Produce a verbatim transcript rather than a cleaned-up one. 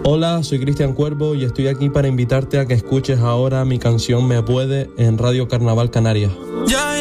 Hola, soy Cristian Cuervo y estoy aquí para invitarte a que escuches ahora mi canción Me Puede en Radio Carnaval Canarias. Ya